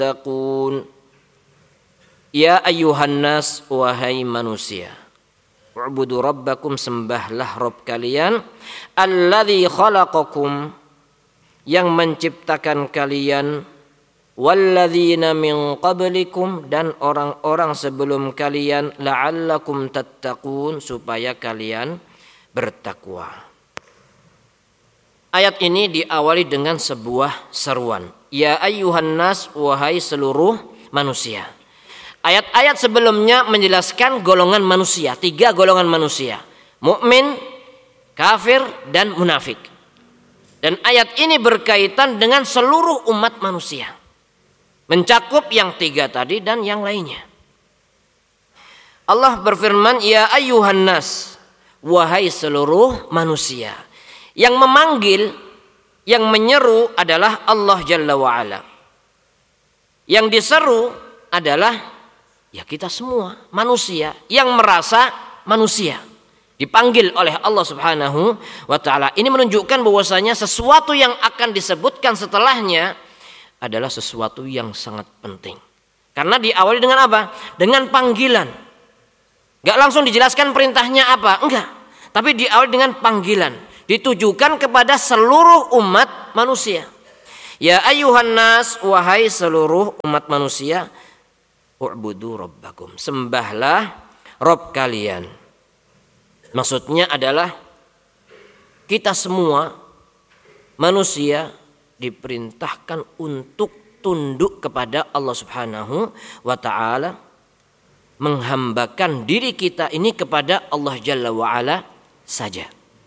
tattaqun. Ya ayyuhan nas, wahai manusia, u'budu rabbakum, sembahlah Rabb kalian, alladzi khalaqakum, yang menciptakan kalian, walladzina min qablikum, dan orang-orang sebelum kalian, la'allakum tattaqun, supaya kalian bertakwa. Ayat ini diawali dengan sebuah seruan. Ya ayyuhan nas, wahai seluruh manusia. Ayat-ayat sebelumnya menjelaskan golongan manusia, 3 golongan manusia: mukmin, kafir, dan munafik. Dan ayat ini berkaitan dengan seluruh umat manusia, mencakup yang 3 tadi dan yang lainnya. Allah berfirman, ya ayyuhan nas, wahai seluruh manusia. Yang memanggil, yang menyeru adalah Allah Jalla wa'ala. Yang diseru adalah ya kita semua manusia yang merasa manusia, dipanggil oleh Allah Subhanahu wa ta'ala. Ini menunjukkan bahwasanya sesuatu yang akan disebutkan setelahnya adalah sesuatu yang sangat penting. Karena diawali dengan apa? Dengan panggilan. Gak langsung dijelaskan perintahnya apa, enggak. Tapi diawali dengan panggilan, ditujukan kepada seluruh umat manusia. Ya ayyuhan nas, wahai seluruh umat manusia, u'budu rabbakum, sembahlah Rabb kalian. Maksudnya adalah kita semua manusia diperintahkan untuk tunduk kepada Allah Subhanahu wa ta'ala, menghambakan diri kita ini kepada Allah Jalla wa'ala saja.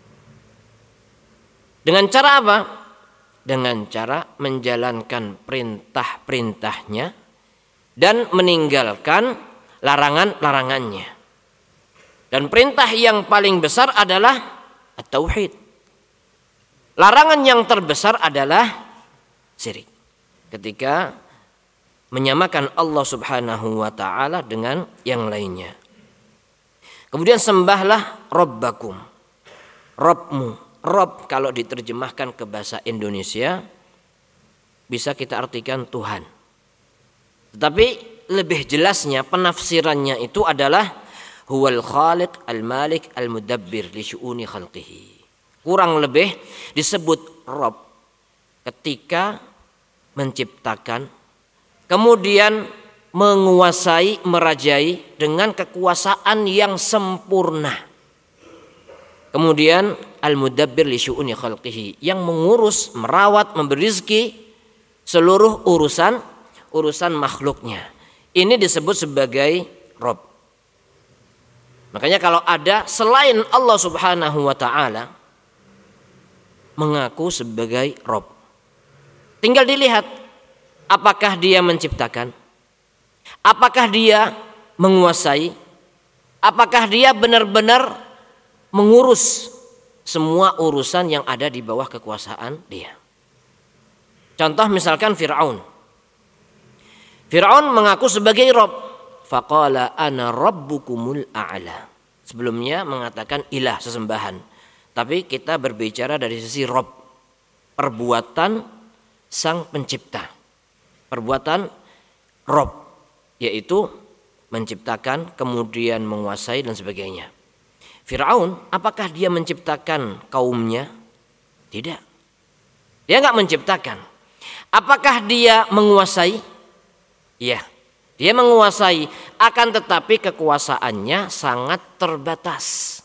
Dengan cara apa? Dengan cara menjalankan perintah-perintahnya dan meninggalkan larangan-larangannya. Dan perintah yang paling besar adalah at-tauhid. Larangan yang terbesar adalah syirik. Ketika menyamakan Allah Subhanahu wa ta'ala dengan yang lainnya. Kemudian sembahlah Rabbakum, Rabbmu. Rabb kalau diterjemahkan ke bahasa Indonesia bisa kita artikan Tuhan. Tetapi lebih jelasnya penafsirannya itu adalah huwal khaliq al-malik al-mudabbir li syu'uni khalqihi. Kurang lebih disebut Rabb ketika menciptakan, kemudian menguasai, merajai dengan kekuasaan yang sempurna. Kemudian al-mudabbir li syu'uni khalqihi, yang mengurus, merawat, memberi rezeki seluruh urusan makhluknya. Ini disebut sebagai Rabb. Makanya kalau ada selain Allah Subhanahu wa ta'ala mengaku sebagai Rabb, tinggal dilihat apakah dia menciptakan, apakah dia menguasai, apakah dia benar-benar mengurus semua urusan yang ada di bawah kekuasaan dia. Contoh misalkan Fir'aun. Fir'aun mengaku sebagai Rabb. Faqala ana rabbukumul a'la. Sebelumnya mengatakan ilah, sesembahan. Tapi kita berbicara dari sisi Rabb, perbuatan sang pencipta. Perbuatan Rabb, yaitu menciptakan, kemudian menguasai dan sebagainya. Fir'aun, apakah dia menciptakan kaumnya? Tidak. Dia enggak menciptakan. Apakah dia menguasai? Iya, dia menguasai, akan tetapi kekuasaannya sangat terbatas.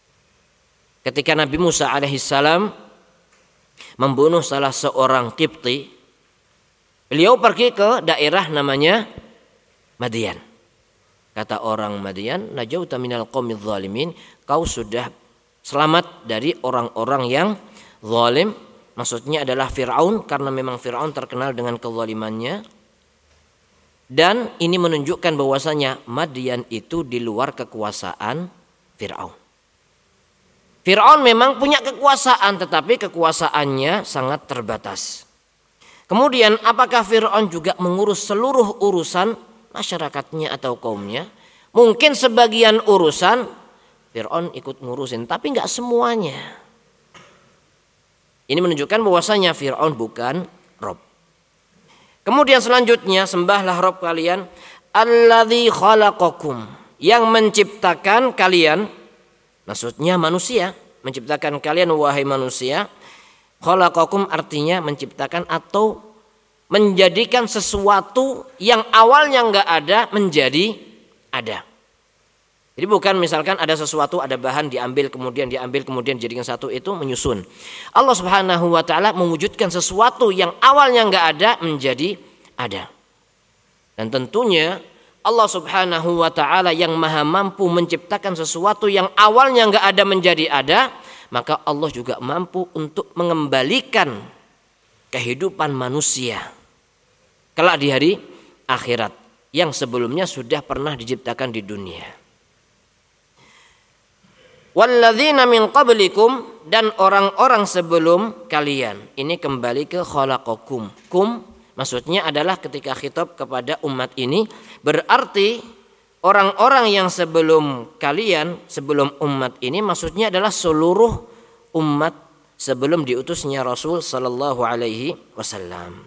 Ketika Nabi Musa alaihissalam membunuh salah seorang Qibti, beliau pergi ke daerah namanya Madian. Kata orang Madian, najauta minal qaumidz zalimin, kau sudah selamat dari orang-orang yang zalim. Maksudnya adalah Fir'aun, karena memang Fir'aun terkenal dengan kezalimannya. Dan ini menunjukkan bahwasanya Madian itu di luar kekuasaan Fir'aun. Fir'aun memang punya kekuasaan, tetapi kekuasaannya sangat terbatas. Kemudian apakah Fir'aun juga mengurus seluruh urusan masyarakatnya atau kaumnya? Mungkin sebagian urusan Fir'aun ikut ngurusin, tapi enggak semuanya. Ini menunjukkan bahwasanya Fir'aun bukan Rabb. Kemudian selanjutnya sembahlah Rabb kalian alladzi khalaqakum, yang menciptakan kalian, maksudnya manusia, menciptakan kalian wahai manusia. Khalaqakum artinya menciptakan atau menjadikan sesuatu yang awalnya enggak ada menjadi ada. Jadi bukan misalkan ada sesuatu, ada bahan diambil kemudian jadikan satu, itu menyusun. Allah Subhanahu wa taala mewujudkan sesuatu yang awalnya enggak ada menjadi ada. Dan tentunya Allah Subhanahu wa taala yang maha mampu menciptakan sesuatu yang awalnya enggak ada menjadi ada, maka Allah juga mampu untuk mengembalikan kehidupan manusia kelak di hari akhirat yang sebelumnya sudah pernah diciptakan di dunia. Walladzina min qablikum, dan orang-orang sebelum kalian. Ini kembali ke khalaqakum. Kum maksudnya adalah ketika khitab kepada umat ini, berarti orang-orang yang sebelum kalian, sebelum umat ini, maksudnya adalah seluruh umat sebelum diutusnya Rasul sallallahu alaihi wasallam.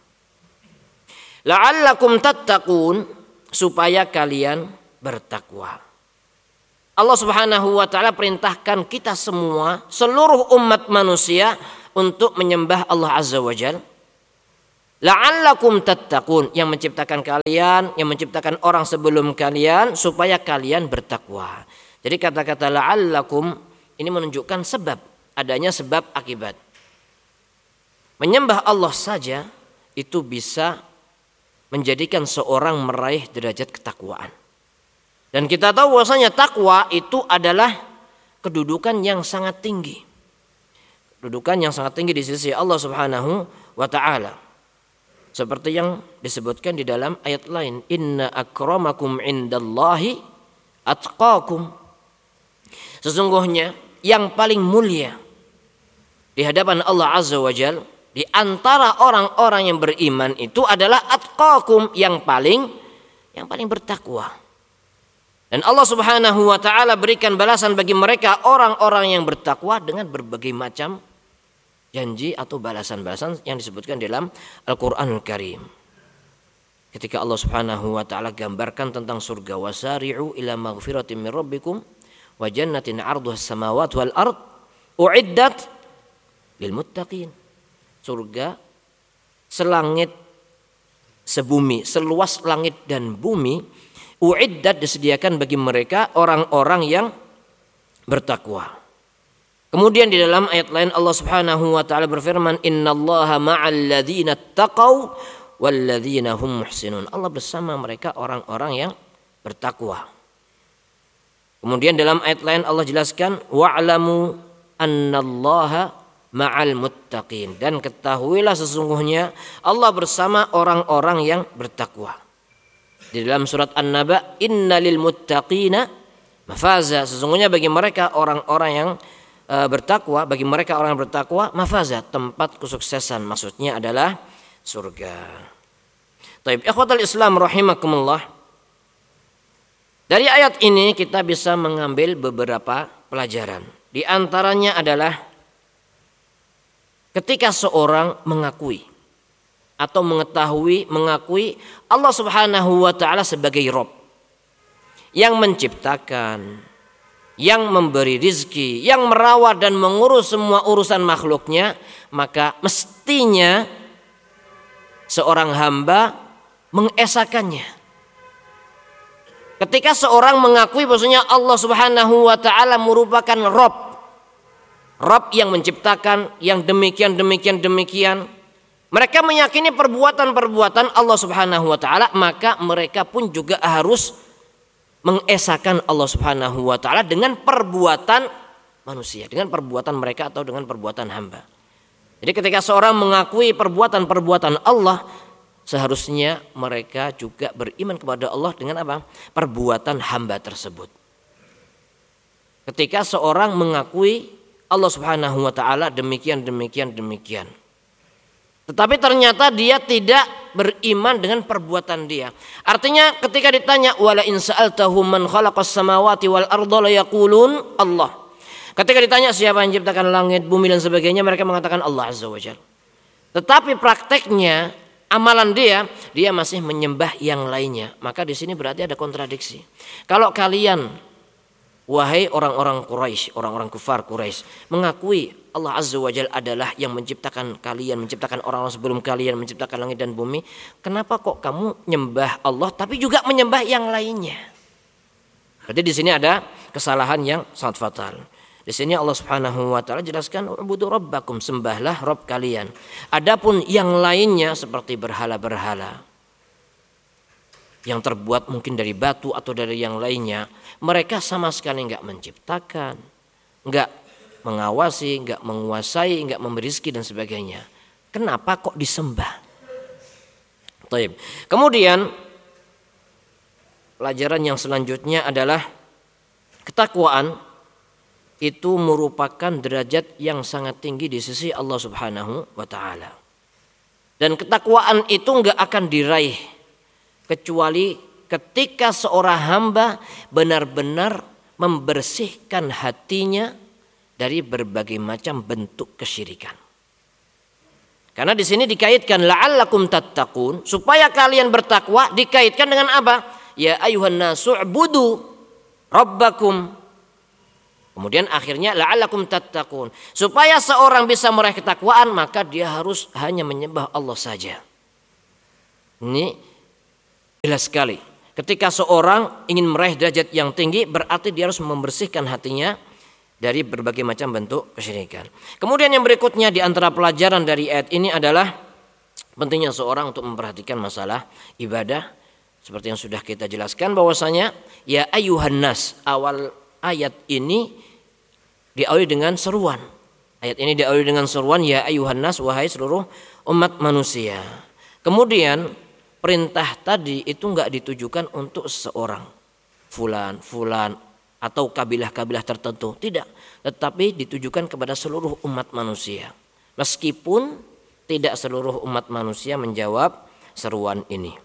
La'allakum tattaqun, supaya kalian bertakwa. Allah Subhanahu wa taala perintahkan kita semua, seluruh umat manusia, untuk menyembah Allah Azza wa Jalla. La'allakum tattaqun, yang menciptakan kalian, yang menciptakan orang sebelum kalian, supaya kalian bertakwa. Jadi kata-kata la'allakum ini menunjukkan sebab, adanya sebab akibat. Menyembah Allah saja itu bisa menjadikan seorang meraih derajat ketakwaan. Dan kita tahu bahwasanya takwa itu adalah kedudukan yang sangat tinggi. Kedudukan yang sangat tinggi di sisi Allah Subhanahu wa taala. Seperti yang disebutkan di dalam ayat lain, inna akramakum indallahi atqakum. Sesungguhnya yang paling mulia di hadapan Allah Azza wa Jalla di antara orang-orang yang beriman itu adalah atqakum, yang paling bertakwa. Dan Allah Subhanahu wa taala berikan balasan bagi mereka orang-orang yang bertakwa dengan berbagai macam janji atau balasan-balasan yang disebutkan dalam Al-Qur'anul Karim. Ketika Allah Subhanahu wa taala gambarkan tentang surga, wasari'u ila maghfiratin min rabbikum wa jannatin 'arduha as-samawati wal ard u'iddat lil muttaqin. Surga selangit sebumi, seluas langit dan bumi, u'iddat disediakan bagi mereka orang-orang yang bertakwa. Kemudian di dalam ayat lain Allah Subhanahu wa taala berfirman, innallaha ma'al ladzina taqaw wal ladzina hum muhsinun. Allah bersama mereka orang-orang yang bertakwa. Kemudian dalam ayat lain Allah jelaskan, wa'lamu annallaha ma'al muttaqin, dan ketahuilah sesungguhnya Allah bersama orang-orang yang bertakwa. Di dalam surat An-Naba, innalil muttaqina mafaza, sesungguhnya bagi mereka orang-orang yang bertakwa, bagi mereka orang yang bertakwa, mafaza, tempat kesuksesan, maksudnya adalah surga. Taib, ikhwatal Islam rahimakumullah. Dari ayat ini kita bisa mengambil beberapa pelajaran. Di antaranya adalah ketika seorang mengakui atau mengakui Allah Subhanahu wa taala sebagai Rabb yang menciptakan, yang memberi rizki, yang merawat dan mengurus semua urusan makhluknya, maka mestinya seorang hamba mengesakannya. Ketika seorang mengakui bahwasanya Allah Subhanahu wa taala merupakan Rabb yang menciptakan, yang demikian, mereka meyakini perbuatan-perbuatan Allah Subhanahu wa taala, maka mereka pun juga harus mengesahkan Allah Subhanahu wa taala dengan perbuatan manusia, dengan perbuatan mereka atau dengan perbuatan hamba. Jadi ketika seorang mengakui perbuatan-perbuatan Allah, seharusnya mereka juga beriman kepada Allah dengan apa? Perbuatan hamba tersebut. Ketika seorang mengakui Allah Subhanahu wa taala demikian. Tetapi ternyata dia tidak beriman dengan perbuatan dia. Artinya ketika ditanya wala in sa'altahum man khalaqas samawati wal arda la yaqulun Allah. Ketika ditanya siapa yang menciptakan langit, bumi dan sebagainya, mereka mengatakan Allah Azza wa Jalla. Tetapi prakteknya amalan dia masih menyembah yang lainnya. Maka di sini berarti ada kontradiksi. Kalau kalian, wahai orang-orang Quraisy, orang-orang kufar Quraisy, mengakui Allah Azza wa Jalla adalah yang menciptakan kalian, menciptakan orang-orang sebelum kalian, menciptakan langit dan bumi, kenapa kok kamu nyembah Allah tapi juga menyembah yang lainnya? Berarti di sini ada kesalahan yang sangat fatal. Di sini Allah Subhanahu wa taala jelaskan, ubudu rabbakum, sembahlah Rabb kalian. Adapun yang lainnya seperti berhala-berhala yang terbuat mungkin dari batu atau dari yang lainnya, mereka sama sekali enggak menciptakan, enggak mengawasi, enggak menguasai, enggak memberi rezeki dan sebagainya. Kenapa kok disembah? Taib. Kemudian pelajaran yang selanjutnya adalah ketakwaan itu merupakan derajat yang sangat tinggi di sisi Allah Subhanahu wa taala. Dan ketakwaan itu enggak akan diraih kecuali ketika seorang hamba benar-benar membersihkan hatinya dari berbagai macam bentuk kesyirikan. Karena di sini dikaitkan la'allakum tattaqun, supaya kalian bertakwa, dikaitkan dengan apa? Ya ayuhan nasu ubudu rabbakum. Kemudian akhirnya la'allakum tattaqun. Supaya seorang bisa meraih ketakwaan, maka dia harus hanya menyembah Allah saja. Ini jelas sekali. Ketika seorang ingin meraih derajat yang tinggi, berarti dia harus membersihkan hatinya dari berbagai macam bentuk kesyirikan. Kemudian yang berikutnya di antara pelajaran dari ayat ini adalah pentingnya seorang untuk memperhatikan masalah ibadah. Seperti yang sudah kita jelaskan bahwasanya ya ayyuhan nas, awal ayat ini diawali dengan seruan. Ayat ini diawali dengan seruan ya ayyuhan nas, wahai seluruh umat manusia. Kemudian perintah tadi itu enggak ditujukan untuk seorang fulan atau kabilah-kabilah tertentu, tidak, tetapi ditujukan kepada seluruh umat manusia. Meskipun tidak seluruh umat manusia menjawab seruan ini.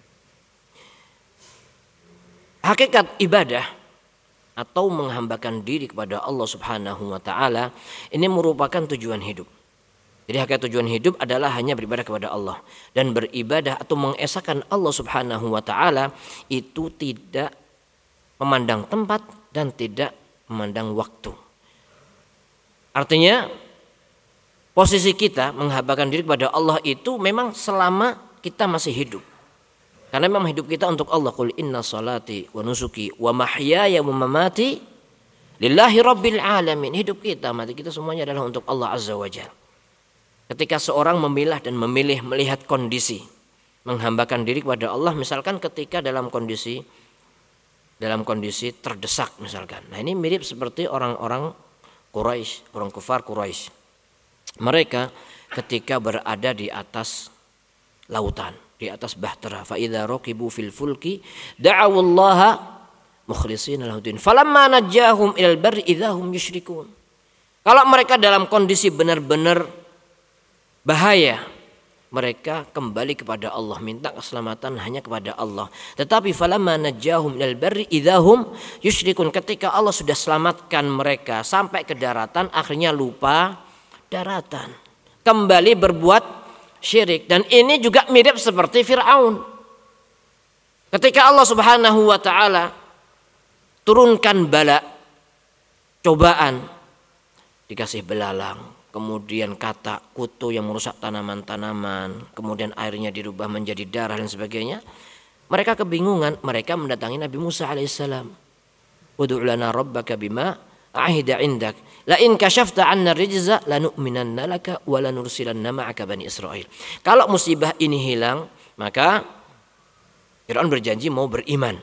Hakikat ibadah atau menghambakan diri kepada Allah Subhanahu wa taala ini merupakan tujuan hidup. Jadi hakikat tujuan hidup adalah hanya beribadah kepada Allah, dan beribadah atau mengesahkan Allah Subhanahu wa taala itu tidak memandang tempat dan tidak memandang waktu. Artinya posisi kita menghambakan diri kepada Allah itu memang selama kita masih hidup. Karena memang hidup kita untuk Allah. Qul inna salati wa nusuki wa mahyaya wa mamati lillahi rabbil alamin. Hidup kita, mati kita semuanya adalah untuk Allah Azza wa Jalla. Ketika seorang memilah dan memilih melihat kondisi menghambakan diri kepada Allah, misalkan ketika dalam kondisi terdesak misalkan. Nah, ini mirip seperti orang-orang Quraisy, orang kufar Quraisy. Mereka ketika berada di atas lautan, di atas bahtera, fa idza raqibu fil fulki da'awullaha mukhlishina lahuddin falamma najjahum ilal barri idzahum yusyrikun. Kalau mereka dalam kondisi benar-benar bahaya, mereka kembali kepada Allah, minta keselamatan hanya kepada Allah. Tetapi falamma najjahum ilal barri idzahum yusyrikun, ketika Allah sudah selamatkan mereka sampai ke daratan, akhirnya lupa daratan, kembali berbuat syirik. Dan ini juga mirip seperti Fir'aun. Ketika Allah Subhanahu wa taala turunkan bala, cobaan, dikasih belalang, kemudian katak, kutu yang merusak tanaman-tanaman, kemudian airnya dirubah menjadi darah dan sebagainya. Mereka kebingungan, mereka mendatangi Nabi Musa alaihissalam. Ud'u lana rabbaka bima ahida indak la in kashafta 'anna rijza lanu'minanna laka wa lanursilanna ma'aka bani Israil. Kalau musibah ini hilang, maka Fir'aun berjanji mau beriman.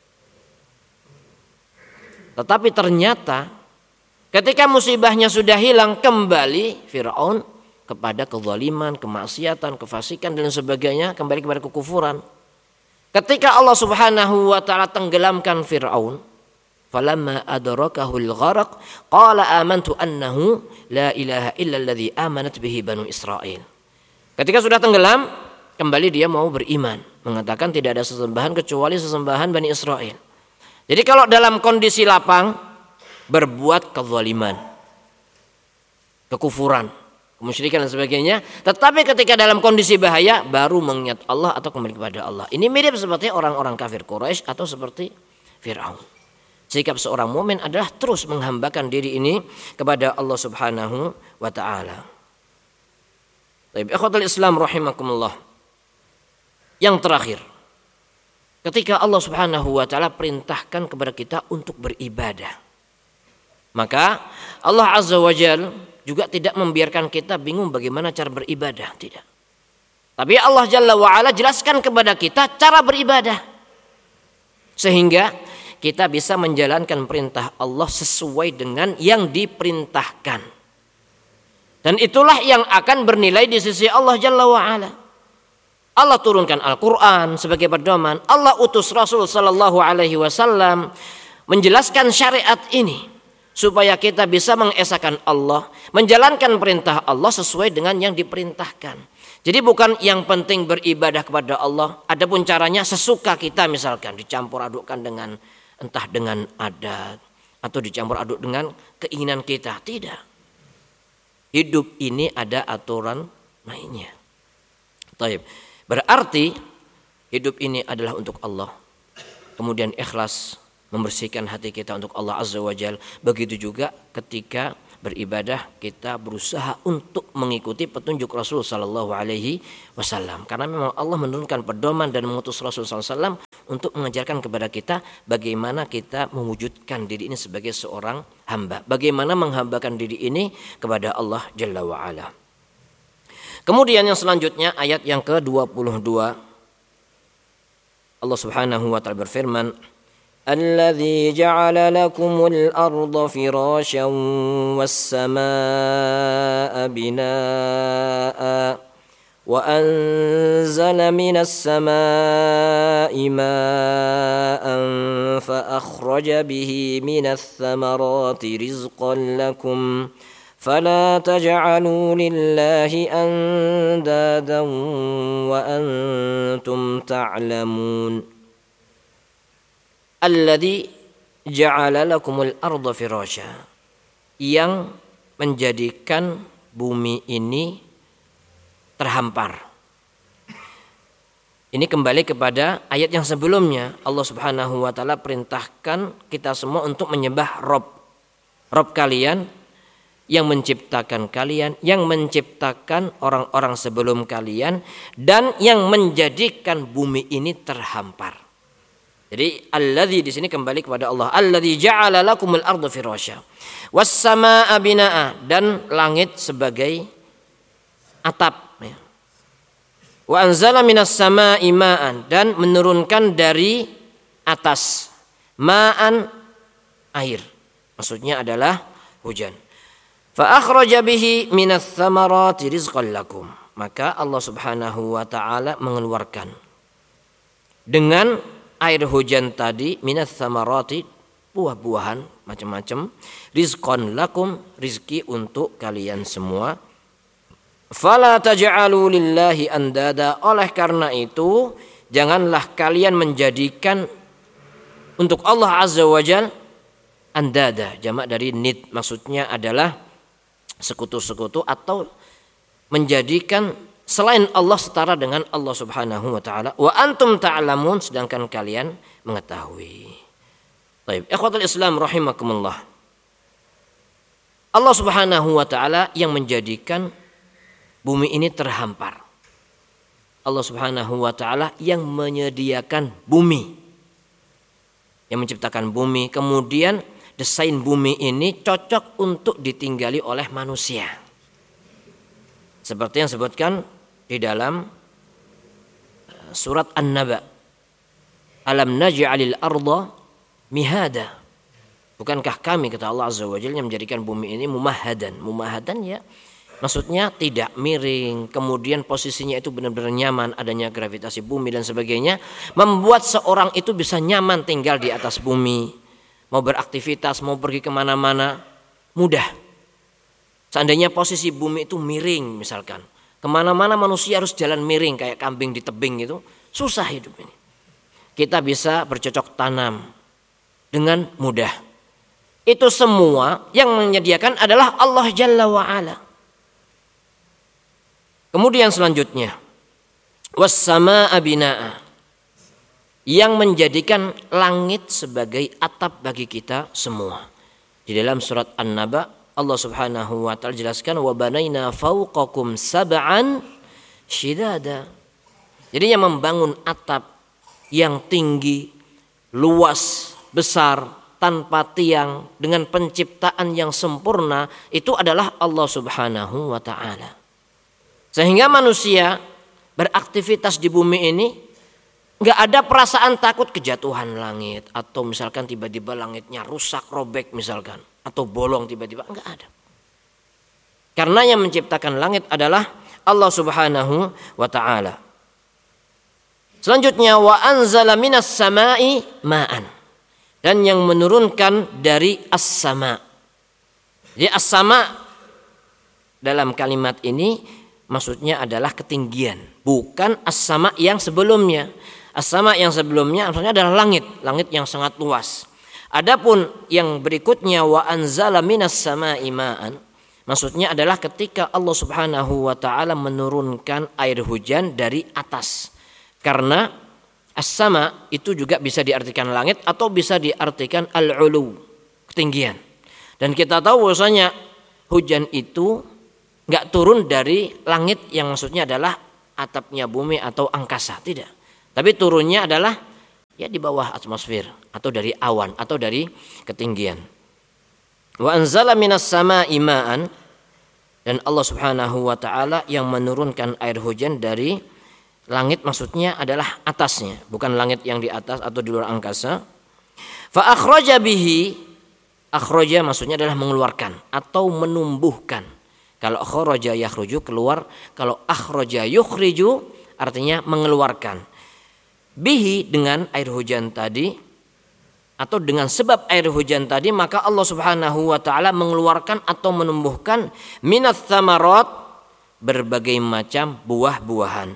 Tetapi ternyata ketika musibahnya sudah hilang, kembali Fir'aun kepada kezaliman, kemaksiatan, kefasikan dan sebagainya, kembali kepada kekufuran. Ketika Allah Subhanahu wa taala tenggelamkan Fir'aun, falamma adrakahul gharq qala amantu annahu la ilaha illa alladhi amanat bihi banu Israil. Ketika sudah tenggelam, kembali dia mau beriman, mengatakan tidak ada sesembahan kecuali sesembahan Bani Israil. Jadi kalau dalam kondisi lapang berbuat kezaliman, kekufuran, kemusyrikan dan sebagainya. Tetapi ketika dalam kondisi bahaya baru mengingat Allah atau kembali kepada Allah. Ini mirip seperti orang-orang kafir Quraisy atau seperti Fir'aun. Sikap seorang mukmin adalah terus menghambakan diri ini kepada Allah Subhanahu wa taala. Baik, ikhwatul Islam rahimakumullah. Yang terakhir, ketika Allah Subhanahu wa taala perintahkan kepada kita untuk beribadah, maka Allah Azza wa Jalla juga tidak membiarkan kita bingung bagaimana cara beribadah, tidak. Tapi Allah Jalla wa Ala jelaskan kepada kita cara beribadah, sehingga kita bisa menjalankan perintah Allah sesuai dengan yang diperintahkan. Dan itulah yang akan bernilai di sisi Allah Jalla wa Ala. Allah turunkan Al-Quran sebagai pedoman. Allah utus Rasul Sallallahu Alaihi Wasallam menjelaskan syariat ini supaya kita bisa mengesahkan Allah, menjalankan perintah Allah sesuai dengan yang diperintahkan. Jadi bukan yang penting beribadah kepada Allah, adapun caranya sesuka kita, misalkan dicampur adukkan dengan entah dengan adat atau dicampur aduk dengan keinginan kita. Tidak. Hidup ini ada aturan mainnya. Taib. Berarti hidup ini adalah untuk Allah. Kemudian ikhlas, membersihkan hati kita untuk Allah Azza wa Jalla. Begitu juga ketika beribadah kita berusaha untuk mengikuti petunjuk Rasul Sallallahu Alaihi Wasallam. Karena memang Allah menurunkan pedoman dan mengutus Rasul Sallallahu Alaihi Wasallam untuk mengajarkan kepada kita bagaimana kita mewujudkan diri ini sebagai seorang hamba. Bagaimana menghambakan diri ini kepada Allah Jalla wa Ala. Kemudian yang selanjutnya ayat yang ke-22. Allah Subhanahu wa taala berfirman, الذي جعل لكم الأرض فراشا والسماء بناء وأنزل من السماء ماء فأخرج به من الثمرات رزقا لكم فلا تجعلوا لله أندادا وأنتم تعلمون Alladzi ja'ala lakumul arda firasya, yang menjadikan bumi ini terhampar. Ini kembali kepada ayat yang sebelumnya. Allah Subhanahu wa taala perintahkan kita semua untuk menyembah Rabb kalian yang menciptakan kalian, yang menciptakan orang-orang sebelum kalian, dan yang menjadikan bumi ini terhampar. Jadi alladzi di sini kembali kepada Allah. Alladzi ja'ala lakumul arda firasya was samaa'a binaa'a, dan langit sebagai atap. Wa anzala minas samaa'i ma'an, dan menurunkan dari atas ma'an, air. Maksudnya adalah hujan. Fa akhraja bihi minats tsamarati rizqan lakum. Maka Allah Subhanahu wa taala mengeluarkan dengan air hujan tadi minas samarati, buah-buahan macam-macam, rizqan lakum, rizki untuk kalian semua. Fala taj'alu lillahi andada, oleh karena itu janganlah kalian menjadikan untuk Allah Azza wa Jalla andada, jamak dari nid, maksudnya adalah sekutu-sekutu atau menjadikan selain Allah setara dengan Allah Subhanahu wa taala. Wa antum ta'lamun, sedangkan kalian mengetahui. Baik, ikhwatul Islam rahimakumullah. Allah Subhanahu wa taala yang menjadikan bumi ini terhampar. Allah Subhanahu wa taala yang menyediakan bumi. Yang menciptakan bumi, kemudian desain bumi ini cocok untuk ditinggali oleh manusia. Seperti yang disebutkan di dalam surat An-Naba, alam naj'alil arda mihada, bukankah kami, kata Allah Azza wa Jalla, yang menjadikan bumi ini mumahadan. Mumahadan ya maksudnya tidak miring, kemudian posisinya itu benar-benar nyaman, adanya gravitasi bumi dan sebagainya, membuat seorang itu bisa nyaman tinggal di atas bumi, mau beraktivitas, mau pergi kemana-mana mudah. Seandainya posisi bumi itu miring misalkan, kemana-mana manusia harus jalan miring kayak kambing di tebing itu, susah hidup ini. Kita bisa bercocok tanam dengan mudah. Itu semua yang menyediakan adalah Allah Jalla wa'ala. Kemudian selanjutnya, was-samaa'a binaa'a, yang menjadikan langit sebagai atap bagi kita semua. Di dalam surat An-Naba Allah Subhanahu wa taala jelaskan, wa banaina fawqakum sab'an shidada. Jadi yang membangun atap yang tinggi, luas, besar, tanpa tiang, dengan penciptaan yang sempurna, itu adalah Allah Subhanahu wa taala. Sehingga manusia beraktivitas di bumi ini nggak ada perasaan takut kejatuhan langit, atau misalkan tiba-tiba langitnya rusak, robek misalkan, atau bolong tiba-tiba, nggak ada. Karena yang menciptakan langit adalah Allah Subhanahu wa taala. Selanjutnya, wa anzala minas sama'i ma'an, dan yang menurunkan dari as-sama. Jadi as-sama dalam kalimat ini maksudnya adalah ketinggian, bukan as-sama yang sebelumnya. As-sama yang sebelumnya maksudnya adalah langit, langit yang sangat luas. Adapun yang berikutnya, wa anzala minas sama'i ma'an, maksudnya adalah ketika Allah Subhanahu wa taala menurunkan air hujan dari atas. Karena as-sama itu juga bisa diartikan langit atau bisa diartikan al-ulu, ketinggian. Dan kita tahu bahwasanya hujan itu enggak turun dari langit yang maksudnya adalah atapnya bumi atau angkasa, tidak. Tapi turunnya adalah ya di bawah atmosfer atau dari awan atau dari ketinggian. Wa anzala minas sama'i ma'an, dan Allah Subhanahu wa taala yang menurunkan air hujan dari langit, maksudnya adalah atasnya, bukan langit yang di atas atau di luar angkasa. Fa akhraja bihi, akhraja maksudnya adalah mengeluarkan atau menumbuhkan. Kalau akhraja yakhruju, keluar. Kalau akhraja yukhriju artinya mengeluarkan. Bihi dengan air hujan tadi atau dengan sebab air hujan tadi, maka Allah Subhanahu wa taala mengeluarkan atau menumbuhkan minats tsamarat, berbagai macam buah-buahan.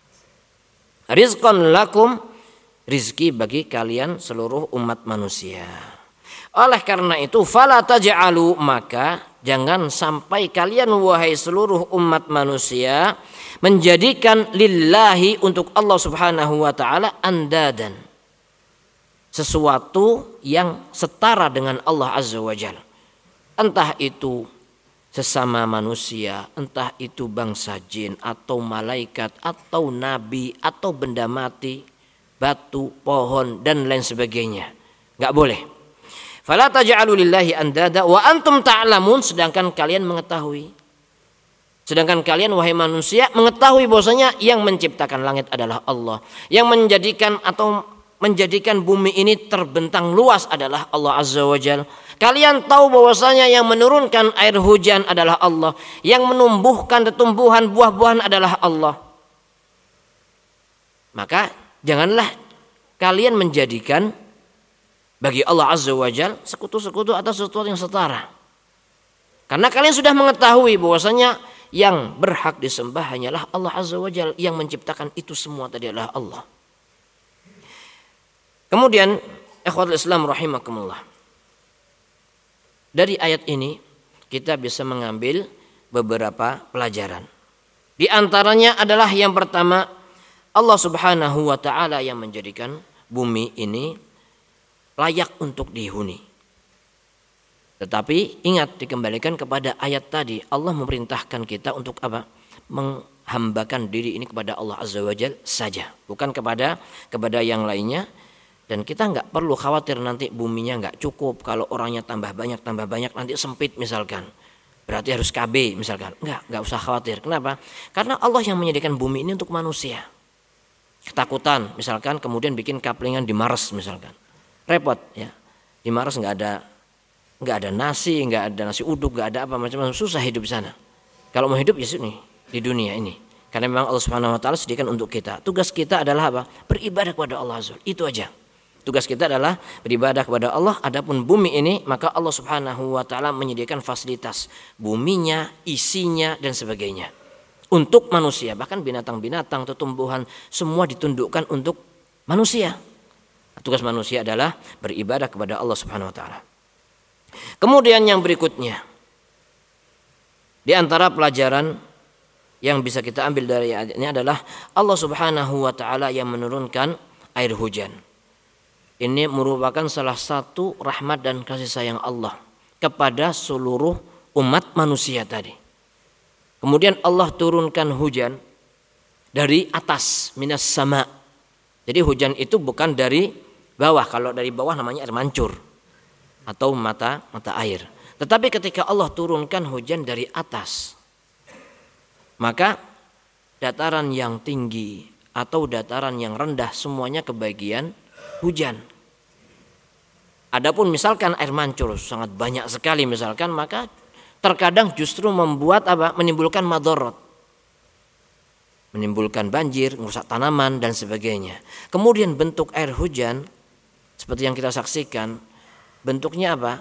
Rizqan lakum, rizki bagi kalian seluruh umat manusia. Oleh karena itu, fala taj'alu, maka jangan sampai kalian wahai seluruh umat manusia menjadikan lillahi, untuk Allah Subhanahu wa taala, andadan, sesuatu yang setara dengan Allah Azza wa Jalla. Entah itu sesama manusia, entah itu bangsa jin atau malaikat atau nabi atau benda mati, batu, pohon dan lain sebagainya. Enggak boleh. Fala taj'alu lillahi andada wa antum ta'lamun, sedangkan kalian mengetahui. Sedangkan kalian wahai manusia mengetahui bahwasanya yang menciptakan langit adalah Allah, yang menjadikan bumi ini terbentang luas adalah Allah Azza wa Jalla. Kalian tahu bahwasanya yang menurunkan air hujan adalah Allah, yang menumbuhkan tumbuhan buah-buahan adalah Allah. Maka janganlah kalian menjadikan bagi Allah Azza wa Jalla sekutu-sekutu atau sesuatu yang setara. Karena kalian sudah mengetahui bahwasanya yang berhak disembah hanyalah Allah Azza wa Jalla, yang menciptakan itu semua tadi adalah Allah. Kemudian ikhwatul Islam rahimakumullah, dari ayat ini kita bisa mengambil beberapa pelajaran. Di antaranya adalah yang pertama, Allah Subhanahu wa taala yang menjadikan bumi ini layak untuk dihuni. Tetapi ingat, dikembalikan kepada ayat tadi, Allah memerintahkan kita untuk apa? Menghambakan diri ini kepada Allah Azza wa Jalla saja, bukan kepada yang lainnya. Dan kita nggak perlu khawatir nanti buminya nggak cukup, kalau orangnya tambah banyak nanti sempit misalkan, berarti harus KB misalkan. Nggak usah khawatir. Kenapa? Karena Allah yang menyediakan bumi ini untuk manusia. Ketakutan misalkan kemudian bikin kaplingan di Mars misalkan, repot ya. Di Mars nggak ada nasi, nggak ada nasi uduk, nggak ada apa macam-macam, susah hidup di sana. Kalau mau hidup ya sini di dunia ini, karena memang Allah Subhanahu wa taala sediakan untuk kita. Tugas kita adalah apa? Beribadah kepada Allah Azza. Itu aja. Tugas kita adalah beribadah kepada Allah. Adapun bumi ini, maka Allah Subhanahu wa taala menyediakan fasilitas buminya, isinya dan sebagainya untuk manusia. Bahkan binatang-binatang, tumbuhan semua ditundukkan untuk manusia. Tugas manusia adalah beribadah kepada Allah Subhanahu wa taala. Kemudian yang berikutnya, di antara pelajaran yang bisa kita ambil dari ayat ini adalah Allah Subhanahu wa taala yang menurunkan air hujan. Ini merupakan salah satu rahmat dan kasih sayang Allah kepada seluruh umat manusia tadi. Kemudian Allah turunkan hujan dari atas, minas sama. Jadi hujan itu bukan dari bawah. Kalau dari bawah namanya air mancur atau mata air. Tetapi ketika Allah turunkan hujan dari atas, maka dataran yang tinggi atau dataran yang rendah semuanya kebagian hujan. Adapun misalkan air mancur sangat banyak sekali misalkan, maka terkadang justru menimbulkan madharat. Menimbulkan banjir, merusak tanaman dan sebagainya. Kemudian bentuk air hujan seperti yang kita saksikan, bentuknya apa?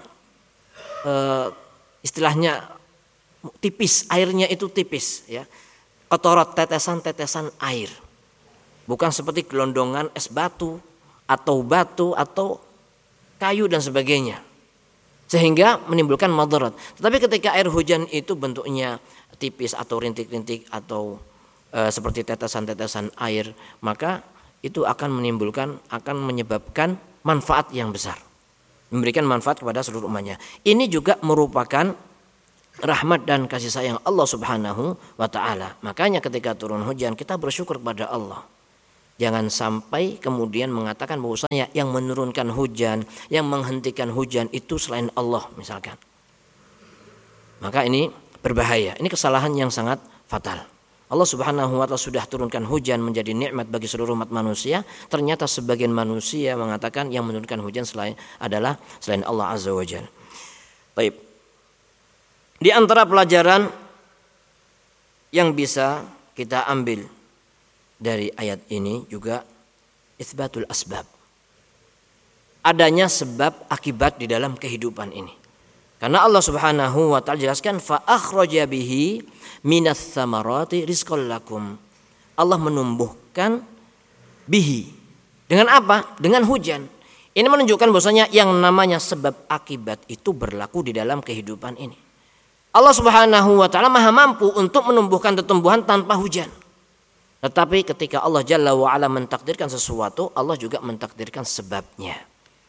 Istilahnya tipis, airnya itu tipis ya. Kotorot, tetesan-tetesan air. Bukan seperti gelondongan es batu atau kayu dan sebagainya. Sehingga menimbulkan madarat. Tetapi ketika air hujan itu bentuknya tipis atau rintik-rintik atau seperti tetesan-tetesan air, maka itu akan menyebabkan manfaat yang besar. Memberikan manfaat kepada seluruh umatnya. Ini juga merupakan rahmat dan kasih sayang Allah Subhanahu wa taala. Makanya ketika turun hujan kita bersyukur kepada Allah. Jangan sampai kemudian mengatakan bahwasanya yang menurunkan hujan, yang menghentikan hujan itu selain Allah misalkan. Maka ini berbahaya. Ini kesalahan yang sangat fatal. Allah Subhanahu wa taala sudah turunkan hujan menjadi nikmat bagi seluruh umat manusia. Ternyata sebagian manusia mengatakan yang menurunkan hujan selain Allah Azza wa Jalla. Baik. Di antara pelajaran yang bisa kita ambil dari ayat ini juga itsbatul asbab. Adanya sebab akibat di dalam kehidupan ini. Karena Allah Subhanahu wa taala jelaskan fa akhraja bihi minas samarati rizqal lakum. Allah menumbuhkan bihi. Dengan apa? Dengan hujan. Ini menunjukkan bahwasanya yang namanya sebab akibat itu berlaku di dalam kehidupan ini. Allah Subhanahu wa taala Maha mampu untuk menumbuhkan tumbuhan tanpa hujan. Tetapi ketika Allah Jalla wa Ala mentakdirkan sesuatu, Allah juga mentakdirkan sebabnya.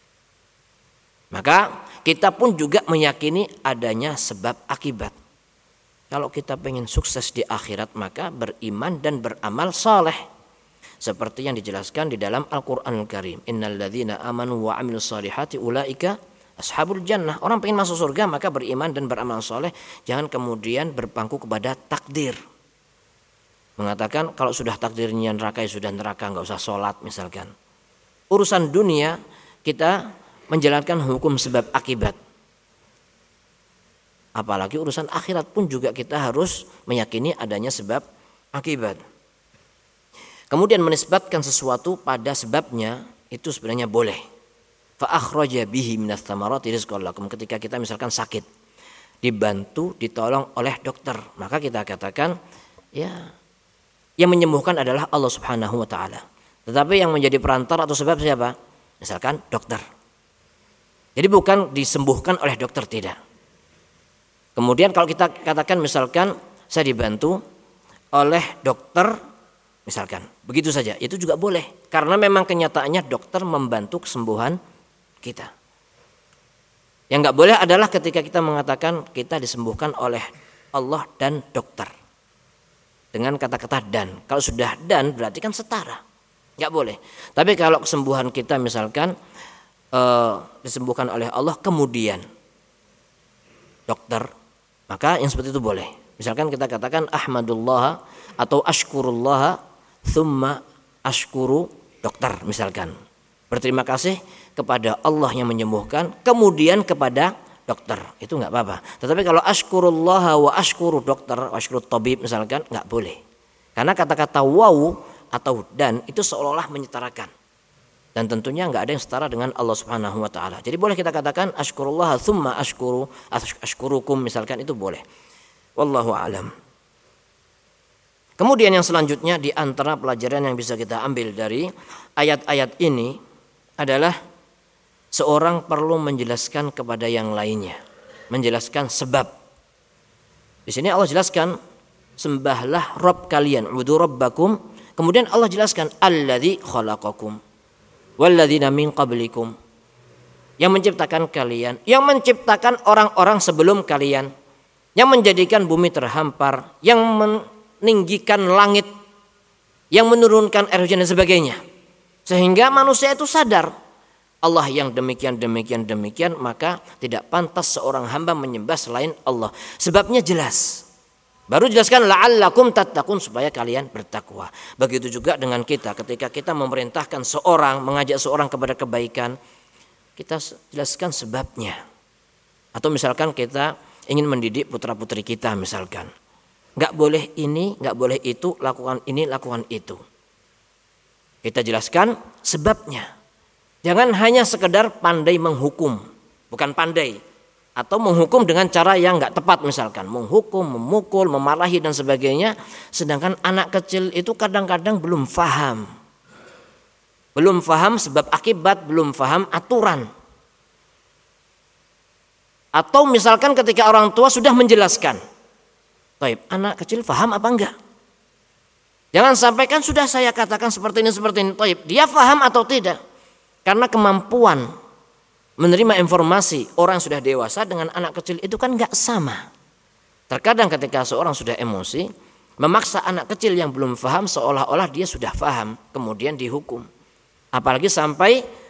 Maka kita pun juga meyakini adanya sebab akibat. Kalau kita pengen sukses di akhirat, maka beriman dan beramal saleh. Seperti yang dijelaskan di dalam Al-Quranul Karim. Innal ladzina amanu wa amilus salihati ulaika ashabul jannah. Orang pengen masuk surga maka beriman dan beramal saleh. Jangan kemudian berpangku kepada takdir. Mengatakan kalau sudah takdirnya neraka ya sudah neraka, nggak usah sholat misalkan. Urusan dunia kita menjalankan hukum sebab akibat. Apalagi urusan akhirat pun juga kita harus meyakini adanya sebab akibat. Kemudian menisbatkan sesuatu pada sebabnya itu sebenarnya boleh. Fa akhraja bihi minas tsamarati rizqan lakum. Ketika kita misalkan sakit, dibantu, ditolong oleh dokter, maka kita katakan ya yang menyembuhkan adalah Allah Subhanahu wa taala. Tetapi yang menjadi perantara atau sebab siapa? Misalkan dokter. Jadi bukan disembuhkan oleh dokter, tidak. Kemudian kalau kita katakan misalkan saya dibantu oleh dokter misalkan, begitu saja, itu juga boleh. Karena memang kenyataannya dokter membantu kesembuhan kita. Yang nggak boleh adalah ketika kita mengatakan kita disembuhkan oleh Allah dan dokter. Dengan kata-kata dan. Kalau sudah dan berarti kan setara. Nggak boleh. Tapi kalau kesembuhan kita misalkan disembuhkan oleh Allah kemudian dokter, maka yang seperti itu boleh. Misalkan kita katakan ahmadullah atau ashkurullah thumma ashkuru dokter misalkan. Berterima kasih kepada Allah yang menyembuhkan kemudian kepada dokter, itu nggak apa-apa. Tetapi kalau ashkurullah wa ashkuru dokter, ashkuru tabib misalkan, nggak boleh. Karena kata-kata waw atau dan itu seolah-olah menyetarakan. Dan tentunya nggak ada yang setara dengan Allah Subhanahu wa taala. Jadi boleh kita katakan ashkurullah tsumma ashkurukum misalkan, itu boleh. Wallahu a'lam. Kemudian yang selanjutnya di antara pelajaran yang bisa kita ambil dari ayat-ayat ini adalah seorang perlu menjelaskan kepada yang lainnya, menjelaskan sebab. Di sini Allah jelaskan sembahlah Rabb kalian, ubudu rabbakum. Kemudian Allah jelaskan alladzi khalaqakum walladzina min qablikum, yang menciptakan kalian, yang menciptakan orang-orang sebelum kalian, yang menjadikan bumi terhampar, yang meninggikan langit, yang menurunkan air hujan dan sebagainya. Sehingga manusia itu sadar Allah yang demikian, maka tidak pantas seorang hamba menyembah selain Allah. Sebabnya jelas. Baru jelaskan la'allakum tattaqun, supaya kalian bertakwa. Begitu juga dengan kita, ketika kita memerintahkan seorang, mengajak seorang kepada kebaikan, kita jelaskan sebabnya. Atau misalkan kita ingin mendidik putra-putri kita misalkan, nggak boleh ini, nggak boleh itu, lakukan ini, lakukan itu. Kita jelaskan sebabnya. Jangan hanya sekedar pandai menghukum, bukan pandai, atau menghukum dengan cara yang nggak tepat misalkan, menghukum, memukul, memarahi dan sebagainya. Sedangkan anak kecil itu kadang-kadang belum paham. Belum paham sebab akibat, belum paham aturan. Atau misalkan ketika orang tua sudah menjelaskan, baik, anak kecil paham apa enggak? Jangan sampai kan sudah saya katakan seperti ini, baik, dia paham atau tidak? Karena kemampuan menerima informasi orang sudah dewasa dengan anak kecil itu kan enggak sama. Terkadang ketika seorang sudah emosi, memaksa anak kecil yang belum paham seolah-olah dia sudah paham, kemudian dihukum. Apalagi sampai